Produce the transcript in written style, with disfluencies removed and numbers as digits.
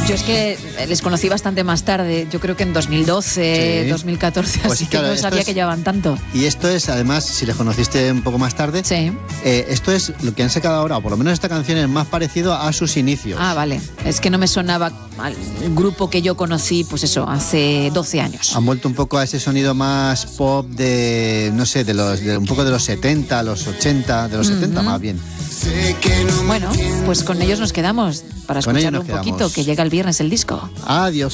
Yo es que les conocí bastante más tarde, yo creo que en 2012, sí. 2014, pues así claro, que no sabía que llevaban tanto. Y esto es, además, si les conociste un poco más tarde, sí. Esto es lo que han sacado ahora, o por lo menos esta canción es más parecido a sus inicios. Ah, vale. Es que no me sonaba al grupo que yo conocí, pues eso, hace 12 años. Han vuelto un poco a ese sonido más pop de, no sé, de un poco de los 70, los 80, de los 70 más bien. Bueno, pues con ellos nos quedamos para escucharlo un poquito, que llega el viernes el disco. Adiós.